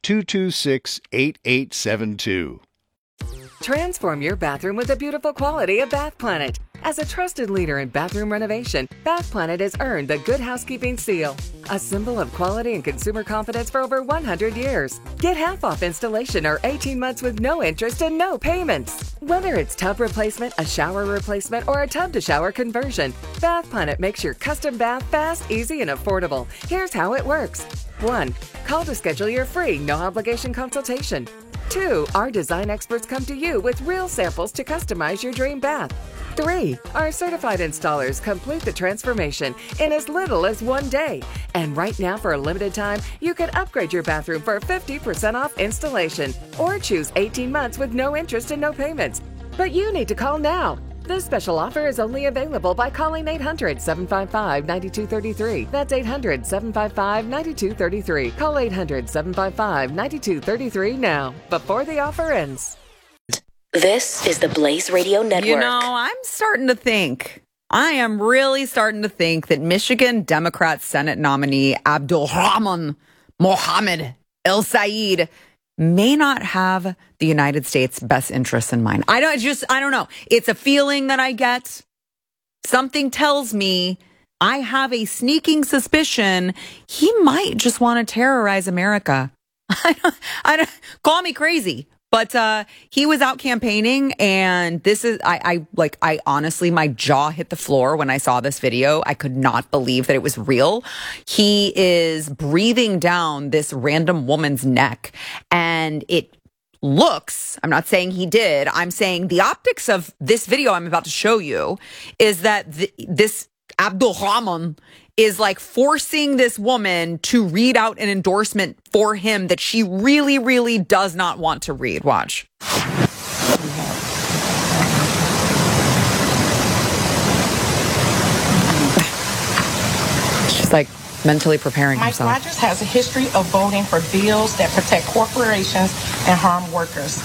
888-226-8872. Transform your bathroom with the beautiful quality of Bath Planet. As a trusted leader in bathroom renovation, Bath Planet has earned the Good Housekeeping seal, a symbol of quality and consumer confidence for over 100 years. Get half off installation or 18 months with no interest and no payments. Whether it's tub replacement, a shower replacement, or a tub-to-shower conversion, Bath Planet makes your custom bath fast, easy, and affordable. Here's how it works. 1. Call to schedule your free, no-obligation consultation. 2. Our design experts come to you with real samples to customize your dream bath. 3. Our certified installers complete the transformation in as little as 1 day. And right now, for a limited time, you can upgrade your bathroom for 50% off installation or choose 18 months with no interest and no payments. But you need to call now. This special offer is only available by calling 800-755-9233. That's 800-755-9233. Call 800-755-9233 now, before the offer ends. This is the Blaze Radio Network. You know, I'm starting to think, I am really starting to think that Michigan Democrat Senate nominee Abdulrahman Mohammed El Sayed may not have the United States' best interests in mind. I don't know. It's a feeling that I get. Something tells me, I have a sneaking suspicion he might just want to terrorize America. I don't call me crazy, but he was out campaigning, and this is I honestly, my jaw hit the floor when I saw this video. I could not believe that it was real. He is breathing down this random woman's neck, and it looks, I'm not saying he did, I'm saying the optics of this video I'm about to show you is that this Abdulrahman is like forcing this woman to read out an endorsement for him that she really, really does not want to read. Watch. She's like mentally preparing herself. Mike Rogers has a history of voting for bills that protect corporations and harm workers.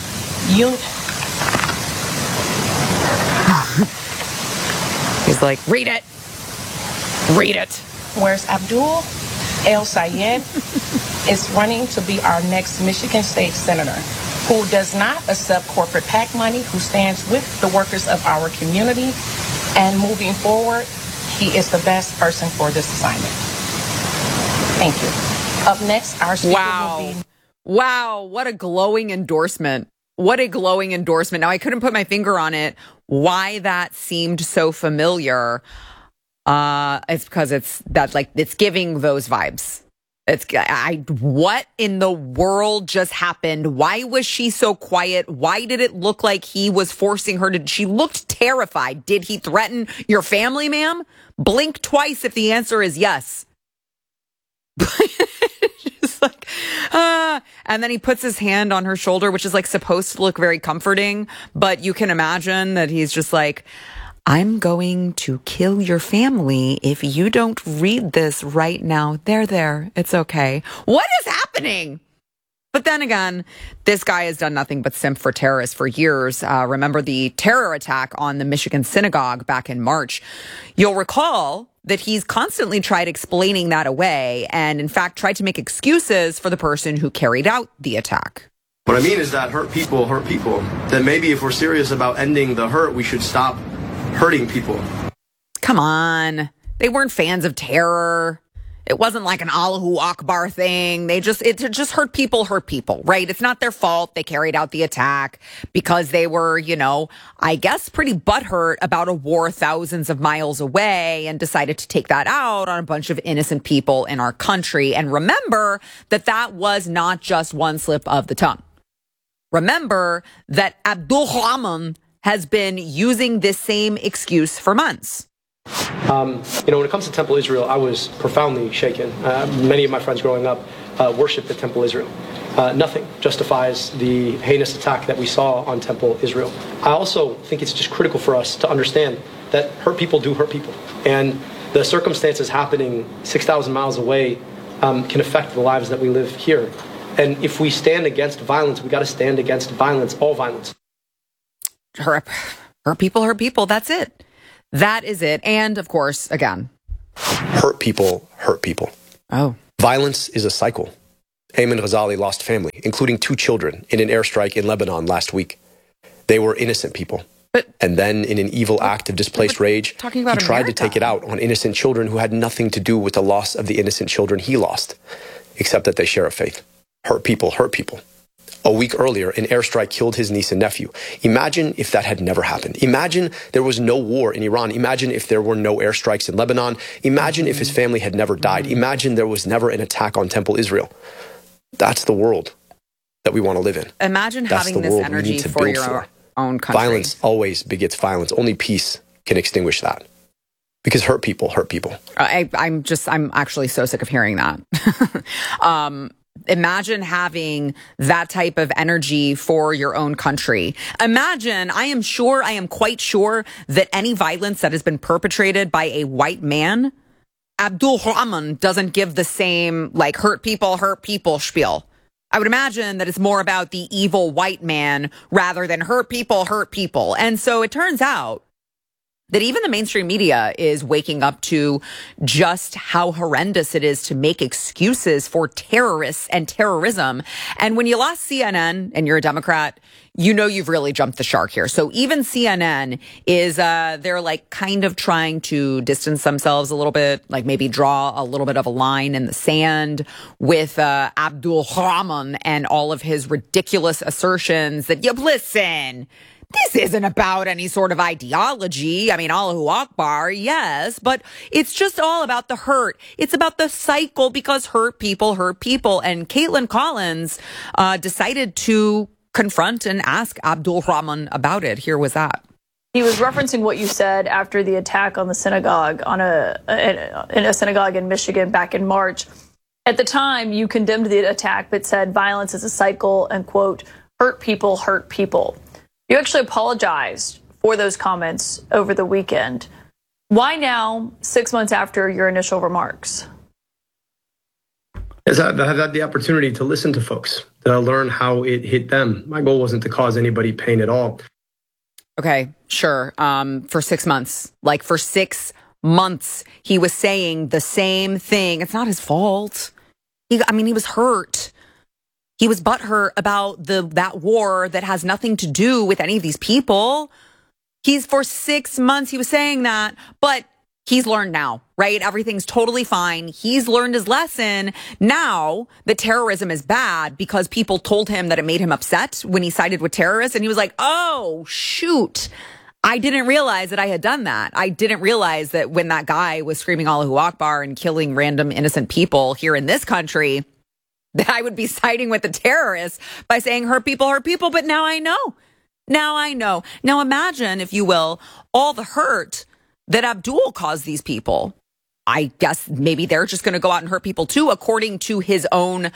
He's like, read it. Read it. Whereas Abdul El Sayed is running to be our next Michigan State Senator, who does not accept corporate PAC money, who stands with the workers of our community, and moving forward, he is the best person for this assignment. Thank you. Up next, our speaker will be... Wow, what a glowing endorsement. What a glowing endorsement. Now, I couldn't put my finger on it, why that seemed so familiar. It's because it's giving those vibes. What in the world just happened? Why was she so quiet? Why did it look like he was forcing her to? She looked terrified. Did he threaten your family, ma'am? Blink twice if the answer is yes. Just like, and then he puts his hand on her shoulder, which is like supposed to look very comforting, but you can imagine that he's just like, I'm going to kill your family if you don't read this right now. There. It's okay. What is happening? But then again, this guy has done nothing but simp for terrorists for years. Remember the terror attack on the Michigan synagogue back in March. You'll recall that he's constantly tried explaining that away and, in fact, tried to make excuses for the person who carried out the attack. What I mean is that hurt people. Then maybe if we're serious about ending the hurt, we should stop hurting people. Come on. They weren't fans of terror. It wasn't like an Allahu Akbar thing. It just hurt people, right? It's not their fault. They carried out the attack because they were, I guess pretty butthurt about a war thousands of miles away and decided to take that out on a bunch of innocent people in our country. And remember that was not just one slip of the tongue. Remember that Abdulrahman has been using this same excuse for months. When it comes to Temple Israel, I was profoundly shaken. Many of my friends growing up worshiped at Temple Israel. Nothing justifies the heinous attack that we saw on Temple Israel. I also think it's just critical for us to understand that hurt people do hurt people. And the circumstances happening 6,000 miles away can affect the lives that we live here. And if we stand against violence, we got to stand against violence, all violence. Hurt people. That's it. That is it. And of course, again, hurt people. Oh, violence is a cycle. Ayman Ghazali lost family, including 2 children, in an airstrike in Lebanon last week. They were innocent people. And then, in an evil act of displaced rage, he tried to take it out on innocent children who had nothing to do with the loss of the innocent children he lost, except that they share a faith. Hurt people hurt people. A week earlier, an airstrike killed his niece and nephew. Imagine if that had never happened. Imagine there was no war in Iran. Imagine if there were no airstrikes in Lebanon. Imagine if his family had never died. Imagine there was never an attack on Temple Israel. That's the world that we want to live in. Imagine having this energy for your own country. Violence always begets violence. Only peace can extinguish that. Because hurt people hurt people. I'm actually so sick of hearing that. Imagine having that type of energy for your own country. Imagine, I am quite sure that any violence that has been perpetrated by a white man, Abdul Rahman doesn't give the same, like, hurt people spiel. I would imagine that it's more about the evil white man rather than hurt people. And so it turns out that even the mainstream media is waking up to just how horrendous it is to make excuses for terrorists and terrorism. And when you lost CNN and you're a Democrat, you know you've really jumped the shark here. So even CNN is, they're like kind of trying to distance themselves a little bit, like maybe draw a little bit of a line in the sand with Abdul Rahman and all of his ridiculous assertions that, listen, this isn't about any sort of ideology. I mean, Allahu Akbar, yes, but it's just all about the hurt. It's about the cycle because hurt people hurt people. And Caitlin Collins decided to confront and ask Abdul Rahman about it. Here was that. He was referencing what you said after the attack on the synagogue, in a synagogue in Michigan back in March. At the time, you condemned the attack, but said violence is a cycle and, quote, hurt people hurt people. You actually apologized for those comments over the weekend. Why now, 6 months after your initial remarks? As I've had the opportunity to listen to folks, to learn how it hit them. My goal wasn't to cause anybody pain at all. Okay, sure. For 6 months, for 6 months, he was saying the same thing. It's not his fault. He was hurt. He was butthurt about that war that has nothing to do with any of these people. For 6 months, he was saying that, but he's learned now, right? Everything's totally fine. He's learned his lesson. Now the terrorism is bad because people told him that it made him upset when he sided with terrorists. And he was like, oh, shoot. I didn't realize that I had done that. I didn't realize that when that guy was screaming Allahu Akbar and killing random innocent people here in this country, that I would be siding with the terrorists by saying hurt people, but now I know. Now imagine, if you will, all the hurt that Abdul caused these people. I guess maybe they're just going to go out and hurt people too, according to his own,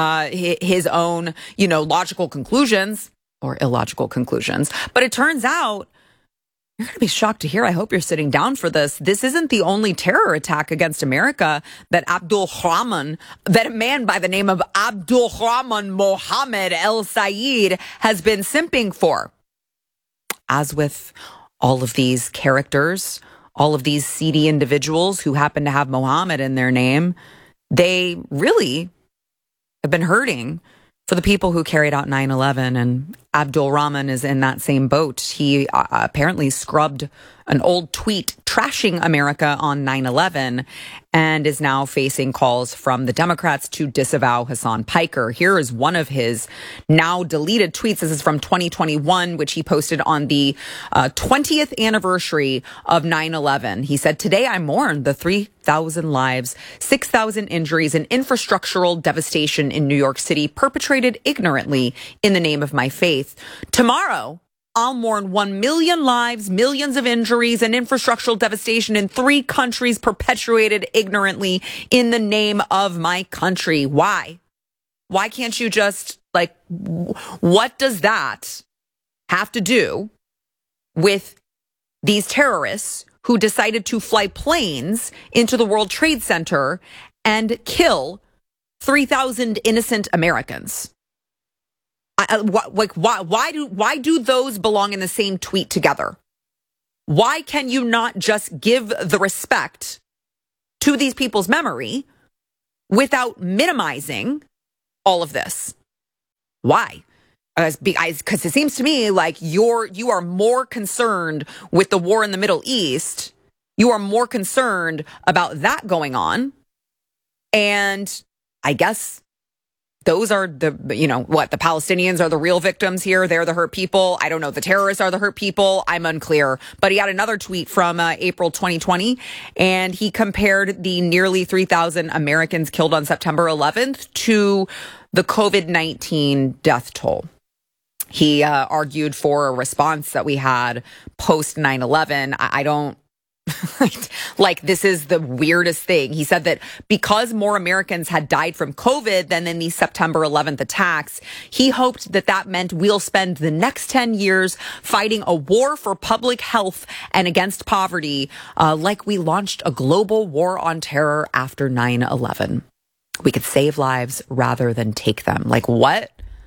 logical conclusions or illogical conclusions. But it turns out, you're going to be shocked to hear, I hope you're sitting down for this. This isn't the only terror attack against America that that a man by the name of Abdul Rahman Mohammed El-Sayed has been simping for. As with all of these characters, all of these seedy individuals who happen to have Mohammed in their name, they really have been hurting for the people who carried out 9/11, and Abdul Rahman is in that same boat. He apparently scrubbed an old tweet trashing America on 9/11 and is now facing calls from the Democrats to disavow Hassan Piker. Here is one of his now deleted tweets. This is from 2021, which he posted on the 20th anniversary of 9/11. He said, "Today I mourn the 3,000 lives, 6,000 injuries, and infrastructural devastation in New York City perpetrated ignorantly in the name of my faith. Tomorrow, I'll mourn 1 million lives, millions of injuries, and infrastructural devastation in 3 countries perpetuated ignorantly in the name of my country." Why? Why can't you just, what does that have to do with these terrorists who decided to fly planes into the World Trade Center and kill 3,000 innocent Americans? Why do those belong in the same tweet together? Why can you not just give the respect to these people's memory without minimizing all of this. Why? Because it seems to me like you are more concerned with the war in the Middle East. You are more concerned about that going on. And I guess those are the Palestinians are the real victims here. They're the hurt people. I don't know. The terrorists are the hurt people. I'm unclear. But he had another tweet from April 2020, and he compared the nearly 3,000 Americans killed on September 11th to the COVID-19 death toll. He argued for a response that we had post 9/11. I don't like, this is the weirdest thing. He said that because more Americans had died from COVID than in the September 11th attacks, he hoped that that meant we'll spend the next 10 years fighting a war for public health and against poverty, like we launched a global war on terror after 9/11. We could save lives rather than take them. Like, what?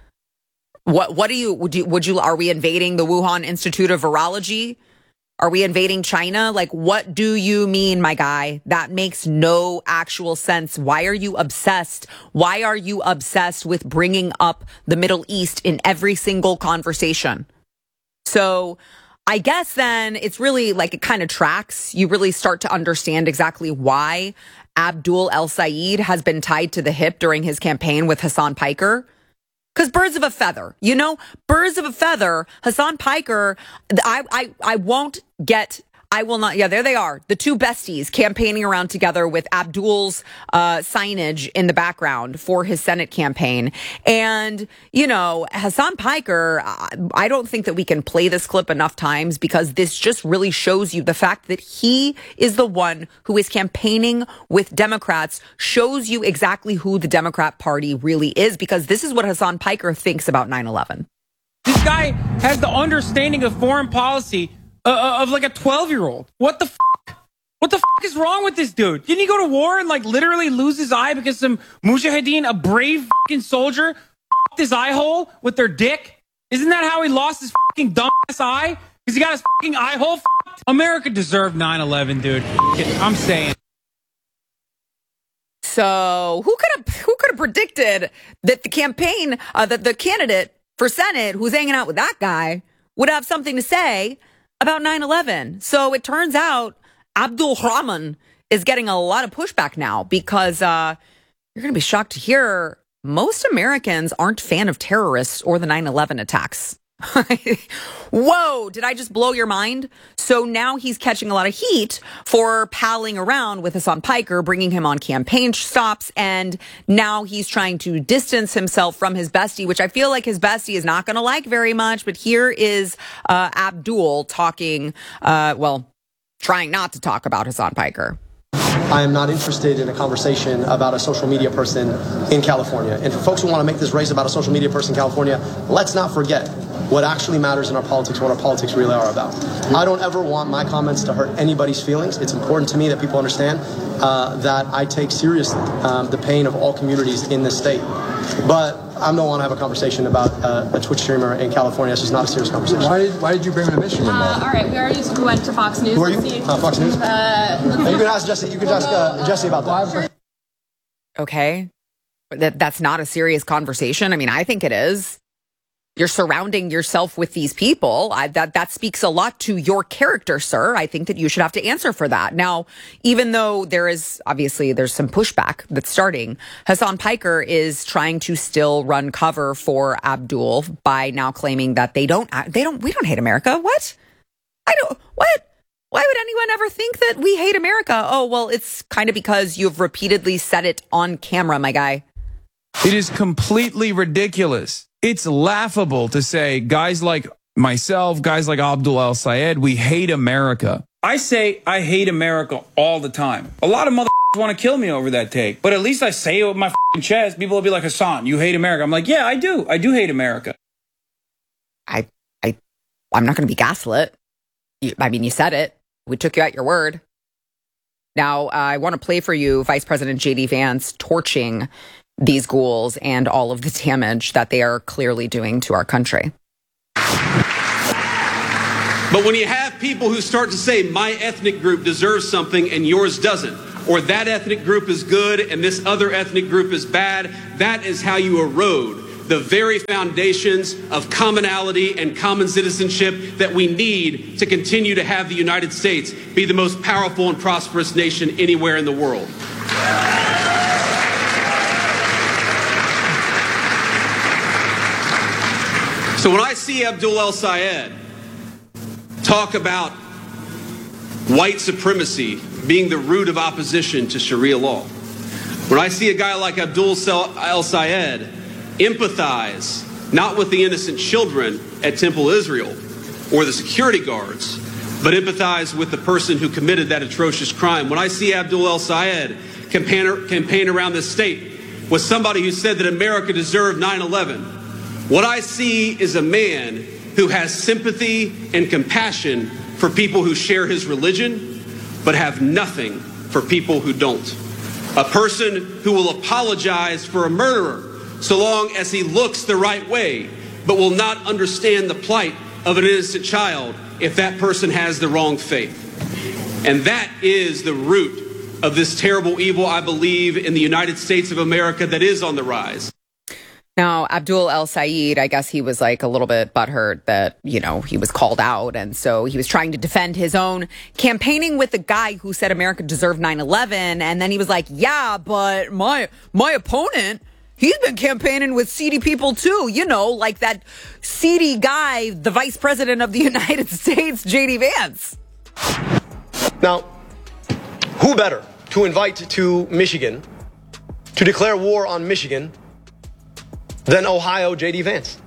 What are we invading the Wuhan Institute of Virology? Are we invading China? Like, what do you mean, my guy? That makes no actual sense. Why are you obsessed? Why are you obsessed with bringing up the Middle East in every single conversation? So I guess then it's really like it kind of tracks. You really start to understand exactly why Abdul El-Sayed has been tied to the hip during his campaign with Hassan Piker. Because birds of a feather, birds of a feather. Hassan Piker, I will not. Yeah, there they are. The two besties campaigning around together with Abdul's signage in the background for his Senate campaign. And, Hassan Piker, I don't think that we can play this clip enough times because this just really shows you the fact that he is the one who is campaigning with Democrats, shows you exactly who the Democrat Party really is, because this is what Hassan Piker thinks about 9/11. This guy has the understanding of foreign policy of like a 12-year-old. What the fuck? What the fuck is wrong with this dude? Didn't he go to war and like literally lose his eye because some mujahideen, a brave fucking soldier, fucked his eye hole with their dick? Isn't that how he lost his fucking dumbass eye? Because he got his fucking eye hole fucked? America deserved 9/11, dude. I'm saying. So who could have predicted that the campaign, that the candidate for Senate who's hanging out with that guy would have something to say about 9/11. So it turns out Abdul Rahman is getting a lot of pushback now because you're going to be shocked to hear most Americans aren't fan of terrorists or the 9/11 attacks. Whoa, did I just blow your mind? So now he's catching a lot of heat for palling around with Hassan Piker, bringing him on campaign stops, and now he's trying to distance himself from his bestie, which I feel like his bestie is not going to like very much. But here is Abdul talking, trying not to talk about Hassan Piker. I am not interested in a conversation about a social media person in California. And for folks who want to make this race about a social media person in California, let's not forget what actually matters in our politics, what our politics really are about. I don't ever want my comments to hurt anybody's feelings. It's important to me that people understand that I take seriously the pain of all communities in this state. But I don't want to have a conversation about a Twitch streamer in California. This is not a serious conversation. Why did you bring him to Michigan? All right, we already went to Fox News. Who are you? Fox News? You can ask Jesse. You can ask Jesse about that. Okay. That's not a serious conversation. I mean, I think it is. You're surrounding yourself with these people. That speaks a lot to your character, sir. I think that you should have to answer for that. Now, even though there's some pushback that's starting, Hassan Piker is trying to still run cover for Abdul by now claiming that we don't hate America. What? What? Why would anyone ever think that we hate America? Oh, well, it's kind of because you've repeatedly said it on camera, my guy. It is completely ridiculous. It's laughable to say guys like myself, guys like Abdul El-Sayed, we hate America. I say I hate America all the time. A lot of motherfuckers want to kill me over that take, but at least I say it with my fucking chest. People will be like, Hassan, you hate America. I'm like, yeah, I do. I do hate America. I'm not going to be gaslit. You said it. We took you at your word. Now, I want to play for you Vice President J.D. Vance torching these ghouls and all of the damage that they are clearly doing to our country. But when you have people who start to say, my ethnic group deserves something and yours doesn't, or that ethnic group is good and this other ethnic group is bad. That is how you erode the very foundations of commonality and common citizenship that we need to continue to have the United States be the most powerful and prosperous nation anywhere in the world. So when I see Abdul El-Sayed talk about white supremacy being the root of opposition to Sharia law, when I see a guy like Abdul El-Sayed empathize not with the innocent children at Temple Israel or the security guards, but empathize with the person who committed that atrocious crime. When I see Abdul El-Sayed campaign around this state with somebody who said that America deserved 9/11, what I see is a man who has sympathy and compassion for people who share his religion, but have nothing for people who don't. A person who will apologize for a murderer so long as he looks the right way, but will not understand the plight of an innocent child if that person has the wrong faith. And that is the root of this terrible evil, I believe, in the United States of America that is on the rise. Now, Abdul El-Sayed, I guess he was like a little bit butthurt that, you know, he was called out. And so he was trying to defend his own campaigning with the guy who said America deserved 9/11. And then he was like, yeah, but my opponent, he's been campaigning with seedy people too. You know, like that seedy guy, the vice president of the United States, J.D. Vance. Now, who better to invite to Michigan to declare war on Michigan than Ohio J.D. Vance?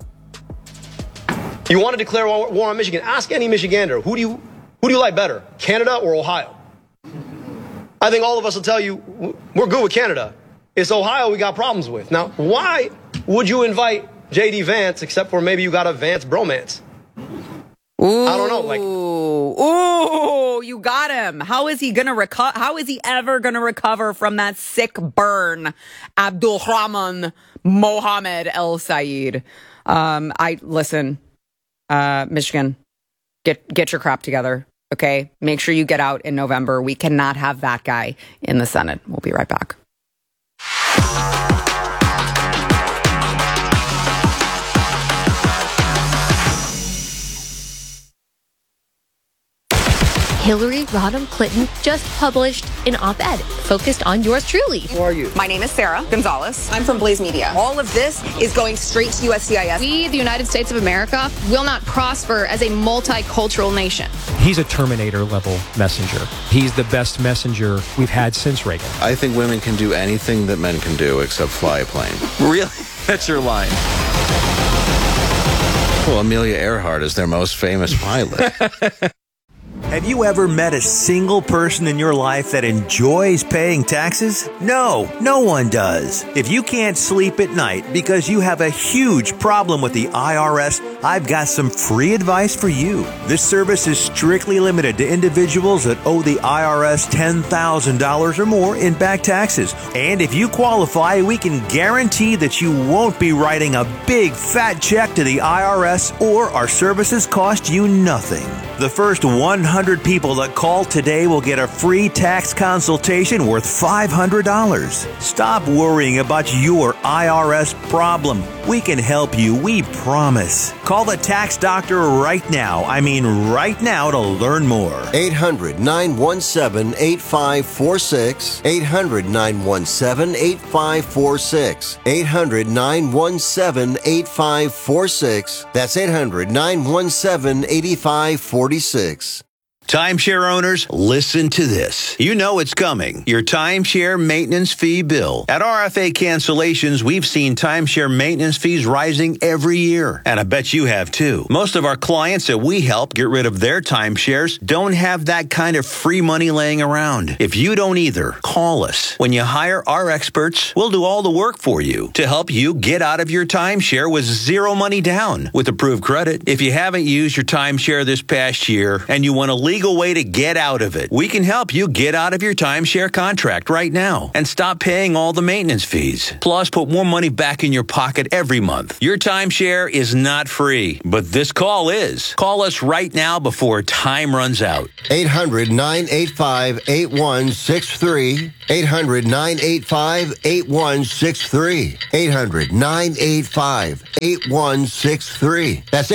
You want to declare war on Michigan? Ask any Michigander. Who do you like better, Canada or Ohio? I think all of us will tell you we're good with Canada. It's Ohio we got problems with. Now, why would you invite J.D. Vance except for maybe you got a Vance bromance? Ooh, I don't know. Ooh, you got him. How is he gonna recover? How is he ever gonna recover from that sick burn? Abdul Rahman Mohammed El-Sayed. Michigan, get your crap together. Okay, make sure you get out in November. We cannot have that guy in the Senate. We'll be right back. Hillary Rodham Clinton just published an op-ed focused on yours truly. Who are you? My name is Sarah Gonzalez. I'm from Blaze Media. All of this is going straight to USCIS. We, the United States of America, will not prosper as a multicultural nation. He's a Terminator-level messenger. He's the best messenger we've had since Reagan. I think women can do anything that men can do except fly a plane. Really? That's your line. Well, Amelia Earhart is their most famous pilot. Have you ever met a single person in your life that enjoys paying taxes? No, no one does. If you can't sleep at night because you have a huge problem with the IRS, I've got some free advice for you. This service is strictly limited to individuals that owe the IRS $10,000 or more in back taxes. And if you qualify, we can guarantee that you won't be writing a big fat check to the IRS, or our services cost you nothing. The first 100 people that call today will get a free tax consultation worth $500. Stop worrying about your IRS problem. We can help you, we promise. Call the tax doctor right now. I mean right now to learn more. 800-917-8546. 800-917-8546. 800-917-8546. That's 800-917-8546. Timeshare owners, listen to this. You know it's coming. Your timeshare maintenance fee bill. At RFA Cancellations, we've seen timeshare maintenance fees rising every year. And I bet you have too. Most of our clients that we help get rid of their timeshares don't have that kind of free money laying around. If you don't either, call us. When you hire our experts, we'll do all the work for you to help you get out of your timeshare with zero money down with approved credit. If you haven't used your timeshare this past year and you want to legally legal way to get out of it. We can help you get out of your timeshare contract right now and stop paying all the maintenance fees. Plus, put more money back in your pocket every month. Your timeshare is not free, but this call is. Call us right now before time runs out. 800-985-8163. 800-985-8163. 800-985-8163. That's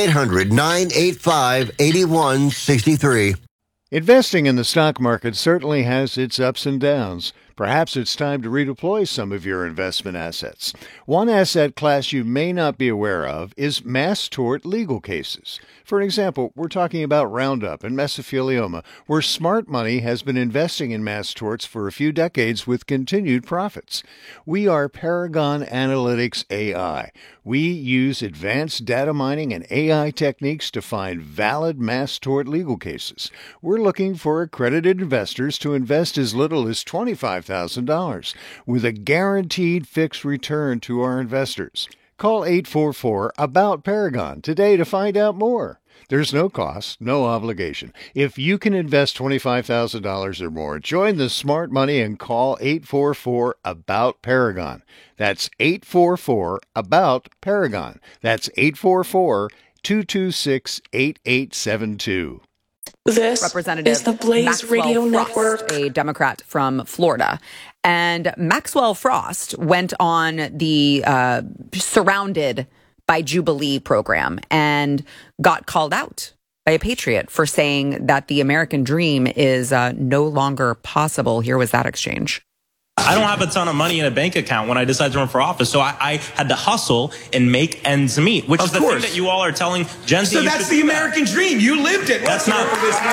800-985-8163. Investing in the stock market certainly has its ups and downs. Perhaps it's time to redeploy some of your investment assets. One asset class you may not be aware of is mass tort legal cases. For example, we're talking about Roundup and mesothelioma, where smart money has been investing in mass torts for a few decades with continued profits. We are Paragon Analytics AI. We use advanced data mining and AI techniques to find valid mass tort legal cases. We're looking for accredited investors to invest as little as $25,000 with a guaranteed fixed return to our investors. Call 844-ABOUT-PARAGON today to find out more. There's no cost, no obligation. If you can invest $25,000 or more, join the smart money and call 844-ABOUT-PARAGON. That's 844-ABOUT-PARAGON. That's 844-226-8872. This Representative is the Blaze Maxwell Radio Frost, Network. a Democrat from Florida. And Maxwell Frost went on the Surrounded by Jubilee program and got called out by a patriot for saying that the American dream is no longer possible. Here was that exchange. I don't have a ton of money in a bank account when I decided to run for office, so I had to hustle and make ends meet, which is the thing that you all are telling Gen Z. So that's the American dream. You lived it. That's not.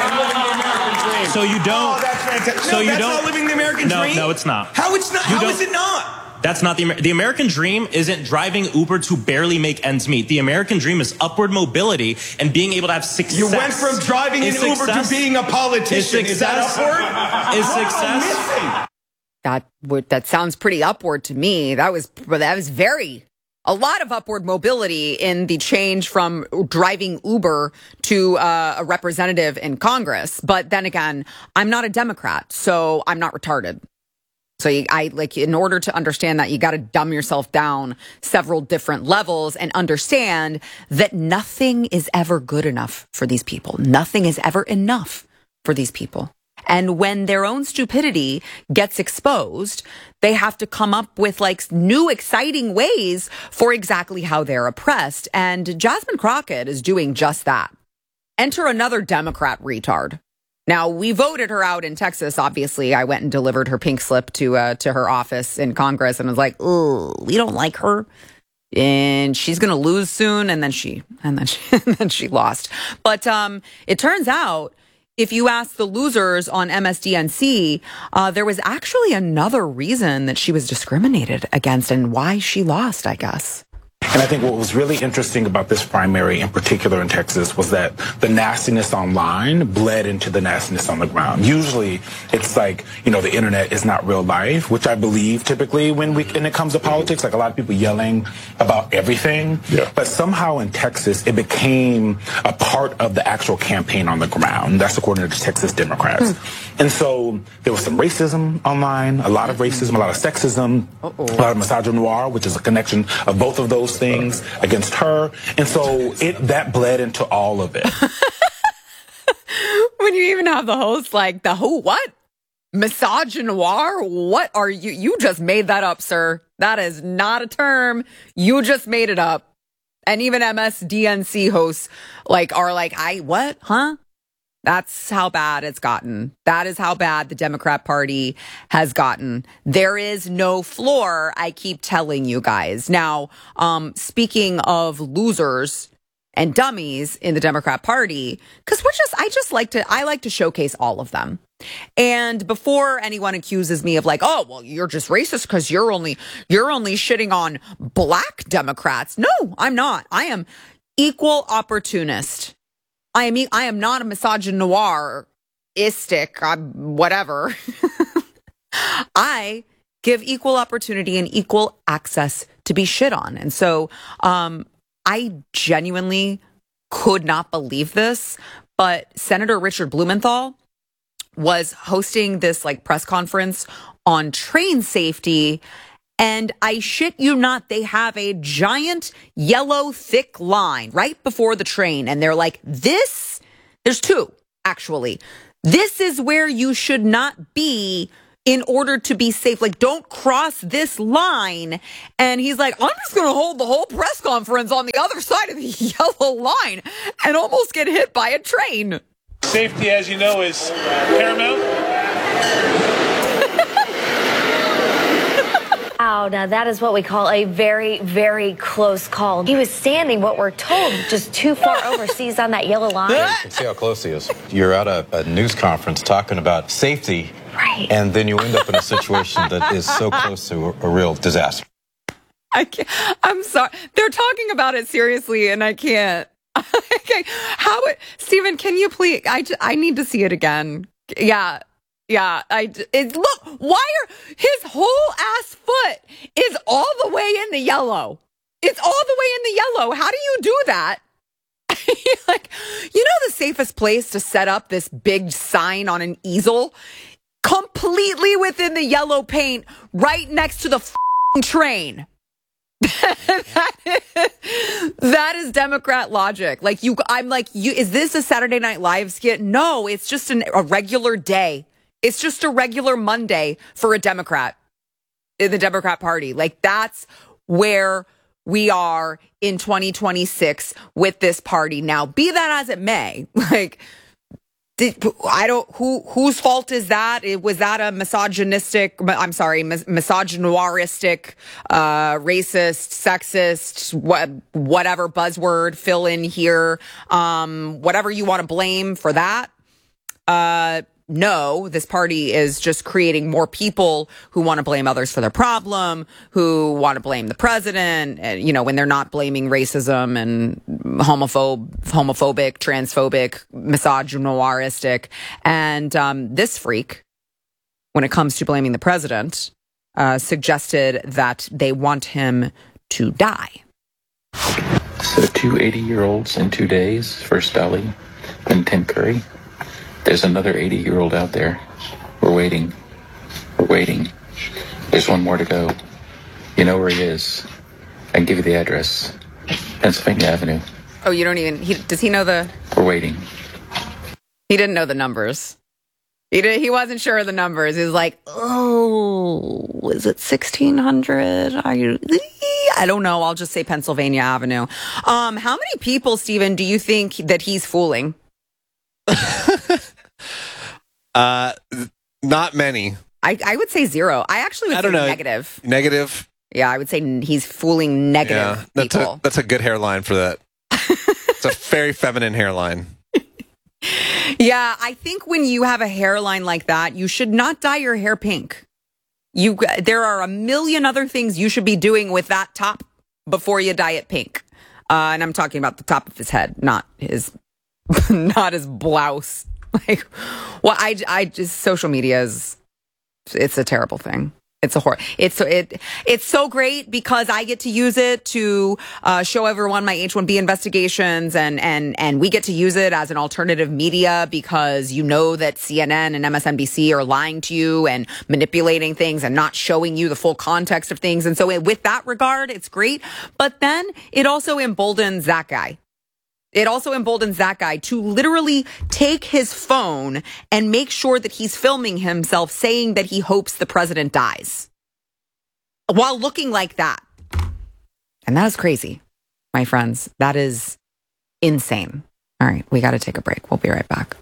So you don't. Oh, that's fantastic. So no, you that's don't. not living the American dream. No, it's not. How it's not? How is it not? That's not the American dream. Isn't driving Uber to barely make ends meet. The American dream is upward mobility and being able to have success. You went from driving an Uber to being a politician. Is that upward? Is success? That sounds pretty upward to me. That was a lot of upward mobility in the change from driving Uber to a representative in Congress. But then again, I'm not a Democrat, so I'm not retarded. So in order to understand that, you got to dumb yourself down several different levels and understand that nothing is ever good enough for these people. Nothing is ever enough for these people. And when their own stupidity gets exposed, they have to come up with new exciting ways for exactly how they're oppressed. And Jasmine Crockett is doing just that. Enter another Democrat retard. Now, we voted her out in Texas. Obviously, I went and delivered her pink slip to her office in Congress and was like, "Oh, we don't like her. And she's going to lose soon." And then she lost. But it turns out, if you ask the losers on MSDNC, there was actually another reason that she was discriminated against and why she lost, I guess. And I think what was really interesting about this primary in particular in Texas was that the nastiness online bled into the nastiness on the ground. Usually it's the internet is not real life, which I believe typically when it comes to politics, a lot of people yelling about everything. Yeah. But somehow in Texas, it became a part of the actual campaign on the ground. That's according to the Texas Democrats. And so there was some racism online, a lot of racism, a lot of sexism, a lot of misogynoir, which is a connection of both of those things against her. And so that bled into all of it. When you even have the host the who, what? Misogynoir? What are you? You just made that up, sir. That is not a term. You just made it up. And even MSDNC hosts are what? Huh? That's how bad it's gotten. That is how bad the Democrat Party has gotten. There is no floor, I keep telling you guys. Now, speaking of losers and dummies in the Democrat Party, because I like to showcase all of them. And before anyone accuses me of oh, well, you're just racist because you're only shitting on black Democrats. No, I'm not. I am equal opportunist. I am not a misogynoir-istic, whatever. I give equal opportunity and equal access to be shit on. And so I genuinely could not believe this, but Senator Richard Blumenthal was hosting this like press conference on train safety. And I shit you not, they have a giant yellow thick line right before the train. And they're like, there's two, actually. This is where you should not be in order to be safe. Like, don't cross this line. And he's like, I'm just going to hold the whole press conference on the other side of the yellow line and almost get hit by a train. Safety, as you know, is paramount. Wow, now that is what we call a very, very close call. He was standing, what we're told, just too far overseas on that yellow line. Yeah, you can see how close he is. You're at a news conference talking about safety, right? And then you end up in a situation that is so close to a real disaster. I'm sorry. They're talking about it seriously, and I can't. Okay, Stephen, can you please? I need to see it again. Yeah. Look, his whole ass foot is all the way in the yellow. It's all the way in the yellow. How do you do that? Like, you know, the safest place to set up this big sign on an easel, completely within the yellow paint, right next to the train. That is Democrat logic. Like I'm like, is this a Saturday Night Live skit? No, it's just a regular day. It's just a regular Monday for a Democrat in the Democrat Party. Like, that's where we are in 2026 with this party. Now, be that as it may, like, whose fault is that? Was that a misogynistic, misogynoiristic, racist, sexist, whatever buzzword, fill in here, whatever you want to blame for that? No, this party is just creating more people who want to blame others for their problem, who want to blame the president, and, you know, when they're not blaming racism and homophobic, transphobic, misogynoiristic. And this freak, when it comes to blaming the president, suggested that they want him to die. So 2 80-year-olds in 2 days, first Dolly, then Tim Curry. There's another 80-year-old out there. We're waiting. There's one more to go. You know where he is. I can give you the address. Pennsylvania Avenue. Oh, you don't even... does he know the... We're waiting. He didn't know the numbers. He wasn't sure of the numbers. He was like, oh, is it 1600? I don't know. I'll just say Pennsylvania Avenue. How many people, Stephen, do you think that he's fooling? Not many. I would say zero. I actually would say negative. Negative? Yeah, I would say he's fooling negative people. That's a good hairline for that. It's a very feminine hairline. Yeah, I think when you have a hairline like that, you should not dye your hair pink. There are a million other things you should be doing with that top before you dye it pink. And I'm talking about the top of his head, not his blouse. Like, well, I just, social media it's a terrible thing. It's a horror. It's so great because I get to use it to show everyone my H-1B investigations, and we get to use it as an alternative media because you know that CNN and MSNBC are lying to you and manipulating things and not showing you the full context of things. And so with that regard, it's great. But then it also emboldens that guy. It also emboldens that guy to literally take his phone and make sure that he's filming himself saying that he hopes the president dies while looking like that. And that is crazy, my friends. That is insane. All right, we got to take a break. We'll be right back.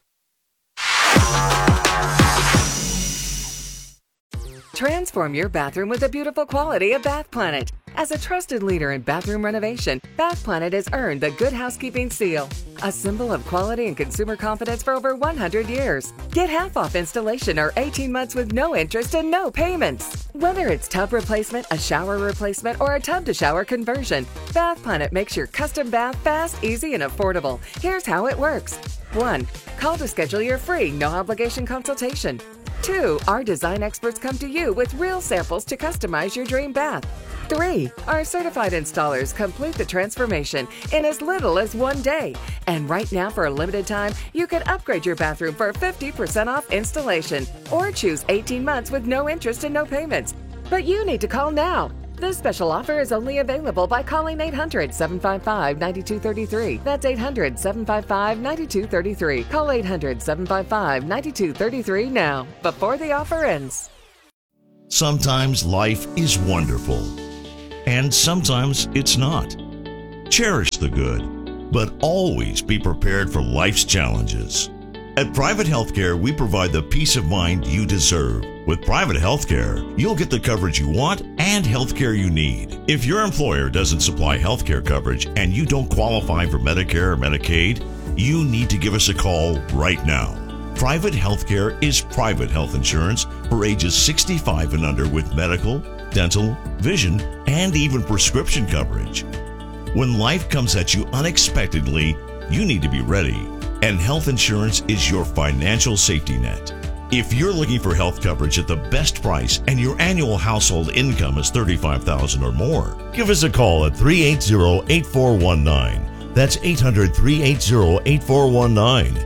Transform your bathroom with the beautiful quality of Bath Planet. As a trusted leader in bathroom renovation, Bath Planet has earned the Good Housekeeping seal, a symbol of quality and consumer confidence for over 100 years. Get half off installation or 18 months with no interest and no payments. Whether it's tub replacement, a shower replacement, or a tub-to-shower conversion, Bath Planet makes your custom bath fast, easy, and affordable. Here's how it works. 1. Call to schedule your free, no-obligation consultation. 2, our design experts come to you with real samples to customize your dream bath. 3, our certified installers complete the transformation in as little as 1 day. And right now, for a limited time, you can upgrade your bathroom for 50% off installation or choose 18 months with no interest and no payments. But you need to call now. This special offer is only available by calling 800-755-9233. That's 800-755-9233. Call 800-755-9233 now, before the offer ends. Sometimes life is wonderful, and sometimes it's not. Cherish the good, but always be prepared for life's challenges. At Private Healthcare, we provide the peace of mind you deserve. With Private Healthcare, you'll get the coverage you want and healthcare you need. If your employer doesn't supply healthcare coverage and you don't qualify for Medicare or Medicaid, you need to give us a call right now. Private Healthcare is private health insurance for ages 65 and under with medical, dental, vision, and even prescription coverage. When life comes at you unexpectedly, you need to be ready. And health insurance is your financial safety net. If you're looking for health coverage at the best price and your annual household income is $35,000 or more, give us a call at 380-8419. That's 800-380-8419.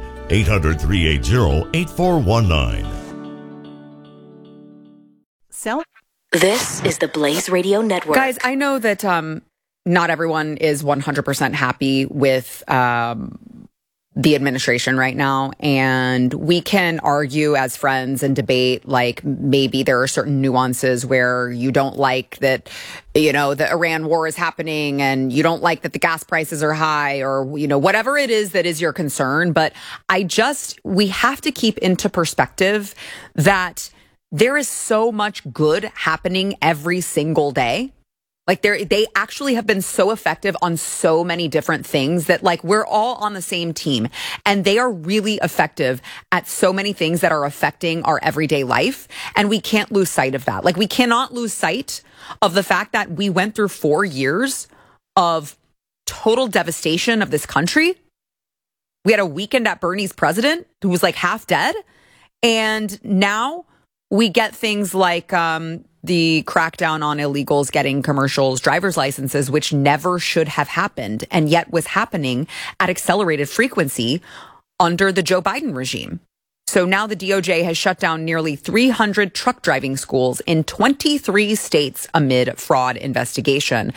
800-380-8419. This is the Blaze Radio Network. Guys, I know that not everyone is 100% happy with the administration right now, and we can argue as friends and debate, like, maybe there are certain nuances where you don't like that, you know, the Iran war is happening and you don't like that the gas prices are high, or, you know, whatever it is that is your concern. But we have to keep into perspective that there is so much good happening every single day. Like, they actually have been so effective on so many different things that, like, we're all on the same team, and they are really effective at so many things that are affecting our everyday life. And we can't lose sight of that. Like, we cannot lose sight of the fact that we went through 4 years of total devastation of this country. We had a weekend at Bernie's president who was like half dead. And now we get things like, the crackdown on illegals getting commercials driver's licenses, which never should have happened, and yet was happening at accelerated frequency under the Joe Biden regime. So now the DOJ has shut down nearly 300 truck driving schools in 23 states amid fraud investigation.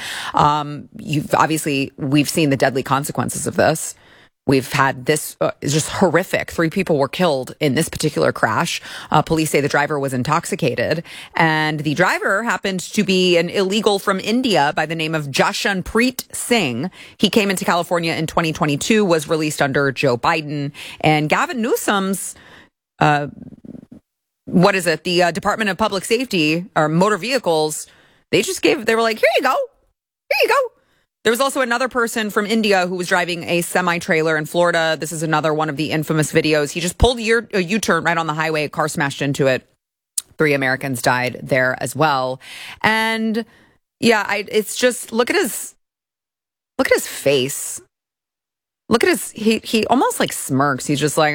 We've seen the deadly consequences of this. We've had this is just horrific. 3 people were killed in this particular crash. Police say the driver was intoxicated, and the driver happened to be an illegal from India by the name of Jashanpreet Singh. He came into California in 2022, was released under Joe Biden, and Gavin Newsom's, the Department of Public Safety or Motor Vehicles, they were like, here you go. There was also another person from India who was driving a semi-trailer in Florida. This is another one of the infamous videos. He just pulled a U-turn right on the highway. A car smashed into it. 3 Americans died there as well. And yeah, it's just, look at his face. Look at he almost like smirks. He's just like,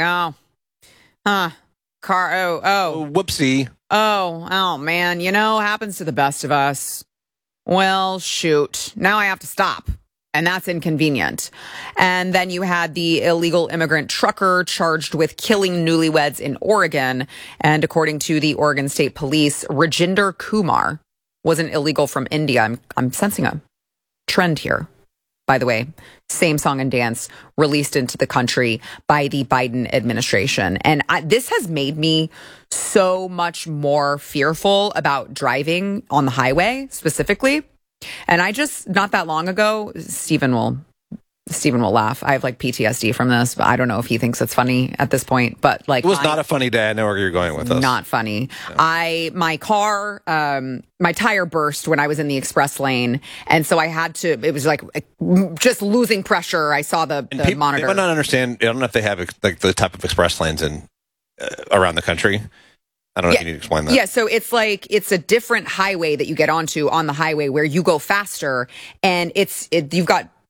whoopsie. Oh, man, happens to the best of us. Well, shoot, now I have to stop. And that's inconvenient. And then you had the illegal immigrant trucker charged with killing newlyweds in Oregon. And according to the Oregon State Police, Rajinder Kumar was an illegal from India. I'm sensing a trend here. By the way, same song and dance released into the country by the Biden administration. And this has made me so much more fearful about driving on the highway specifically. And not that long ago, Stephen will laugh. I have like PTSD from this, but I don't know if he thinks it's funny at this point. But like, it was not a funny day. I know where you're going with this. Not funny. Yeah. My car, my tire burst when I was in the express lane, and so I had to. It was like just losing pressure. I saw the monitor. People don't understand. I don't know if they have like the type of express lanes in around the country. I don't know if you need to explain that. Yeah, so it's like it's a different highway that you get onto on the highway where you go faster, and you've got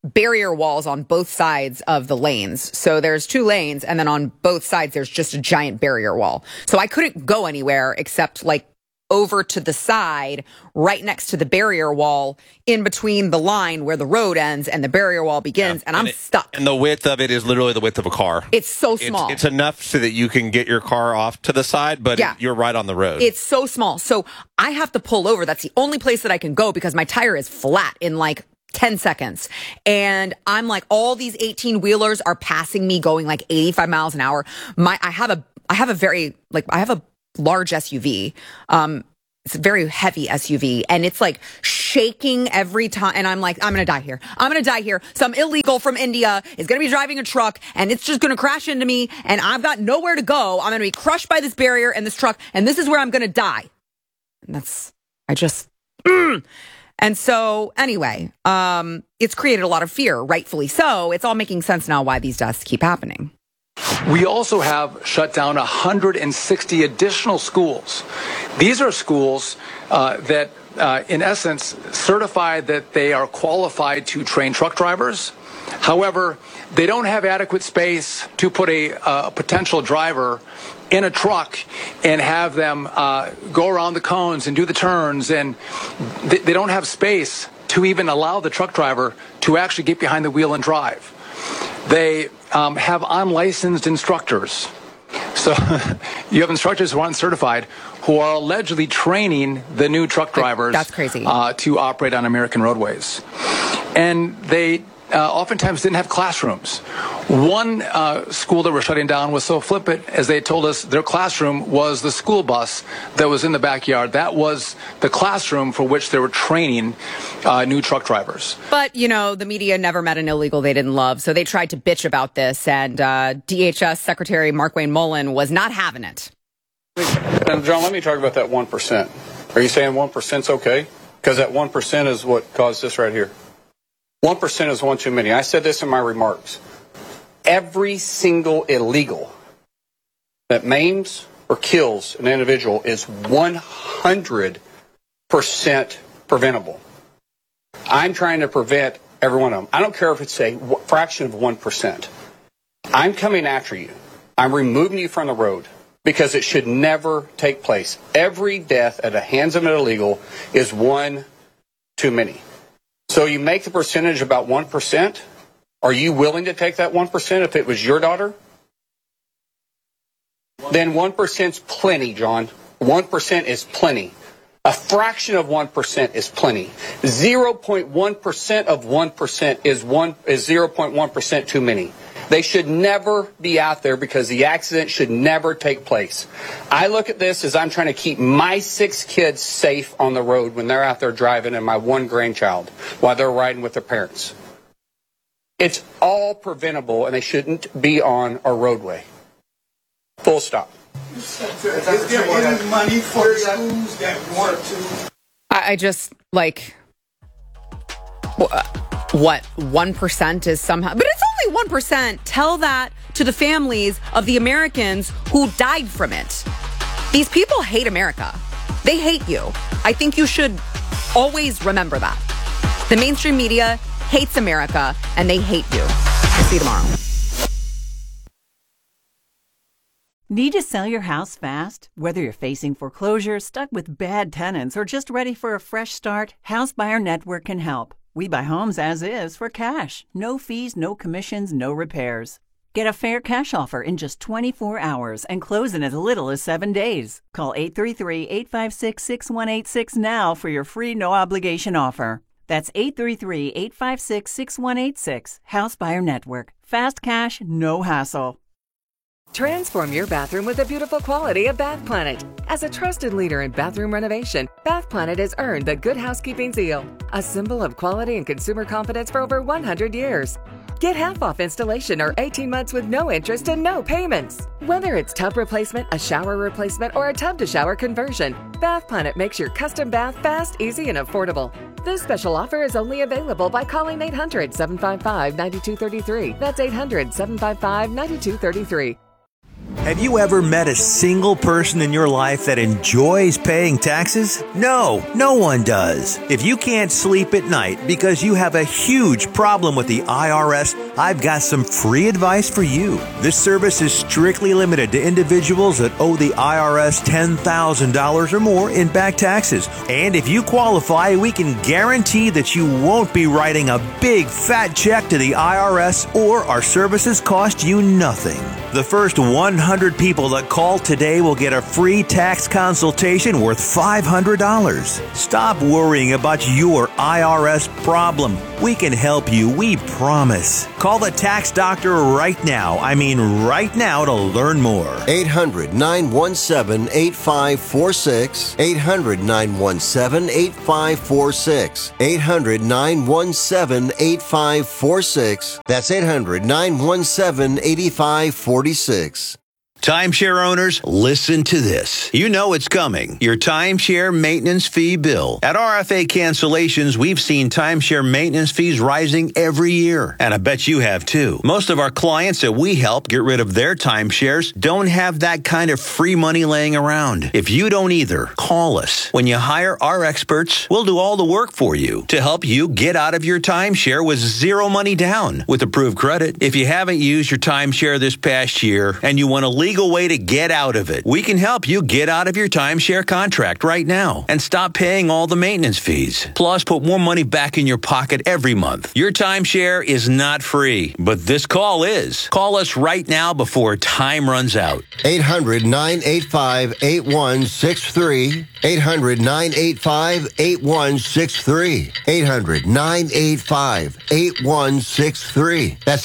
barrier walls on both sides of the lanes. So there's 2 lanes, and then on both sides there's just a giant barrier wall. So I couldn't go anywhere except like over to the side, right next to the barrier wall, in between the line where the road ends and the barrier wall begins, and I'm stuck. And the width of it is literally the width of a car. It's so small. It's enough so that you can get your car off to the side, but you're right on the road. It's so small. So I have to pull over. That's the only place that I can go because my tire is flat in like 10 seconds. And I'm like, all these 18-wheelers are passing me going like 85 miles an hour. I have a large SUV. It's a very heavy SUV, and it's like shaking every time. And I'm like, I'm going to die here. I'm going to die here. Some illegal from India is going to be driving a truck, and it's just going to crash into me, and I've got nowhere to go. I'm going to be crushed by this barrier and this truck, and this is where I'm going to die. And And so anyway, it's created a lot of fear, rightfully so. It's all making sense now why these deaths keep happening. We also have shut down 160 additional schools. These are schools that, in essence, certify that they are qualified to train truck drivers. However, they don't have adequate space to put a potential driver in a truck and have them go around the cones and do the turns. And they don't have space to even allow the truck driver to actually get behind the wheel and drive. They have unlicensed instructors. So you have instructors who aren't certified who are allegedly training the new truck drivers. That's crazy. To operate on American roadways. And they oftentimes didn't have classrooms. One school that we're shutting down was so flippant, as they told us their classroom was the school bus that was in the backyard. That was the classroom for which they were training new truck drivers. But, you know, the media never met an illegal they didn't love, so they tried to bitch about this, and DHS Secretary Markwayne Mullin was not having it. And John, let me talk about that 1%. Are you saying 1%'s okay? Because that 1% is what caused this right here. 1% is one too many. I said this in my remarks. Every single illegal that maims or kills an individual is 100% preventable. I'm trying to prevent every one of them. I don't care if it's a fraction of 1%. I'm coming after you. I'm removing you from the road because it should never take place. Every death at the hands of an illegal is one too many. So you make the percentage about 1%. Are you willing to take that 1% if it was your daughter? Then 1%'s plenty, John. 1% is plenty. A fraction of 1% is plenty. 0.1% of 1% is 0.1% too many. They should never be out there because the accident should never take place. I look at this as I'm trying to keep my 6 kids safe on the road when they're out there driving and my 1 grandchild while they're riding with their parents. It's all preventable and they shouldn't be on our roadway. Full stop. Is there any money for schools that want to? I just, like, what, 1% is somehow, but it's only 1%. Tell that to the families of the Americans who died from it. These people hate America. They hate you. I think you should always remember that. The mainstream media hates America and they hate you. I'll see you tomorrow. Need to sell your house fast? Whether you're facing foreclosure, stuck with bad tenants, or just ready for a fresh start, House Buyer Network can help. We buy homes as is for cash. No fees, no commissions, no repairs. Get a fair cash offer in just 24 hours and close in as little as 7 days. Call 833-856-6186 now for your free no-obligation offer. That's 833-856-6186. House Buyer Network. Fast cash, no hassle. Transform your bathroom with the beautiful quality of Bath Planet. As a trusted leader in bathroom renovation, Bath Planet has earned the Good Housekeeping seal, a symbol of quality and consumer confidence for over 100 years. Get half off installation or 18 months with no interest and no payments. Whether it's tub replacement, a shower replacement, or a tub-to-shower conversion, Bath Planet makes your custom bath fast, easy, and affordable. This special offer is only available by calling 800-755-9233. That's 800-755-9233. Have you ever met a single person in your life that enjoys paying taxes? No, no one does. If you can't sleep at night because you have a huge problem with the IRS, I've got some free advice for you. This service is strictly limited to individuals that owe the IRS $10,000 or more in back taxes. And if you qualify, we can guarantee that you won't be writing a big fat check to the IRS, or our services cost you nothing. The first 100 people that call today will get a free tax consultation worth $500. Stop worrying about your IRS problem. We can help you, we promise. Call the tax doctor right now. I mean right now, to learn more. 800-917-8546. 800-917-8546. 800-917-8546. That's 800-917-8546. Timeshare owners, listen to this. You know it's coming. Your timeshare maintenance fee bill. At RFA Cancellations, we've seen timeshare maintenance fees rising every year. And I bet you have too. Most of our clients that we help get rid of their timeshares don't have that kind of free money laying around. If you don't either, call us. When you hire our experts, we'll do all the work for you to help you get out of your timeshare with zero money down with approved credit. If you haven't used your timeshare this past year and you want to legal way to get out of it, we can help you get out of your timeshare contract right now and stop paying all the maintenance fees. Plus, put more money back in your pocket every month. Your timeshare is not free, but this call is. Call us right now before time runs out. 800-985-8163. 800-985-8163. 800-985-8163. That's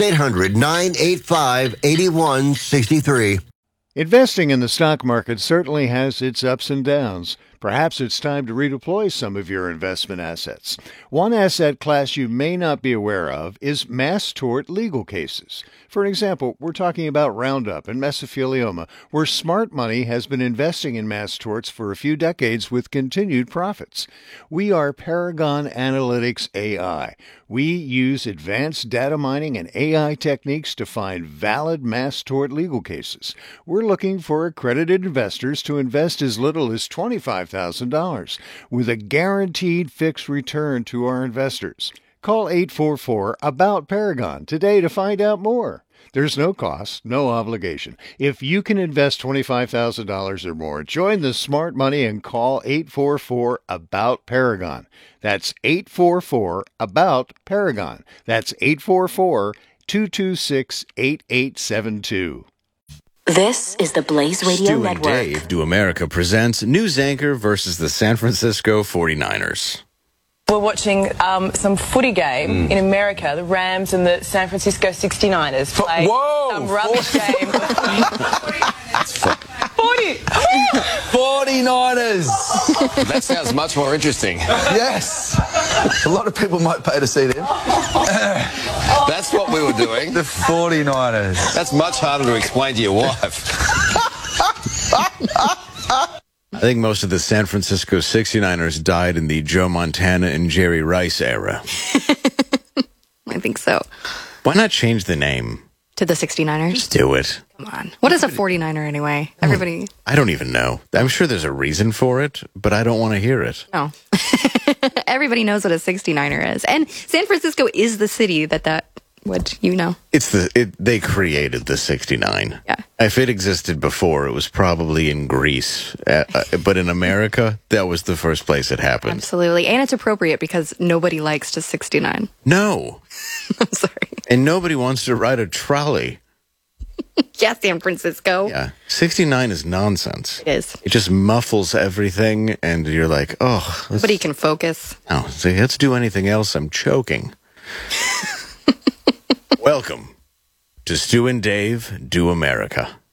800-985-8163. Investing in the stock market certainly has its ups and downs. Perhaps it's time to redeploy some of your investment assets. One asset class you may not be aware of is mass tort legal cases. For example, we're talking about Roundup and mesothelioma, where smart money has been investing in mass torts for a few decades with continued profits. We are Paragon Analytics AI. We use advanced data mining and AI techniques to find valid mass tort legal cases. We're looking for accredited investors to invest as little as $25,000 with a guaranteed fixed return to our investors. Call 844-ABOUT-PARAGON today to find out more. There's no cost, no obligation. If you can invest $25,000 or more, join the smart money and call 844-ABOUT-PARAGON. That's 844-ABOUT-PARAGON. That's 844-226-8872. This is the Blaze Radio Stu Network. and Dave Do America presents News Anchor versus the San Francisco 49ers. We're watching some footy game in America. The Rams and the San Francisco 69ers play some rubbish game. 49ers! That sounds much more interesting. Yes! A lot of people might pay to see them. That's what we were doing. The 49ers. That's much harder to explain to your wife. I think most of the San Francisco 69ers died in the Joe Montana and Jerry Rice era. I think so. Why not change the name? To the 69ers? Just do it. Come on. What is a 49er anyway? Everybody... I don't even know. I'm sure there's a reason for it, but I don't want to hear it. No. Everybody knows what a 69er is. And San Francisco is the city that would, you know. They created the 69. Yeah. If it existed before, it was probably in Greece. But in America, that was the first place it happened. Absolutely. And it's appropriate because nobody likes to 69. No. I'm sorry. And nobody wants to ride a trolley. Yeah, San Francisco. Yeah. 69 is nonsense. It is. It just muffles everything, and you're like, oh. Nobody can focus. Oh, see, let's do anything else. I'm choking. Welcome to Stu and Dave Do America.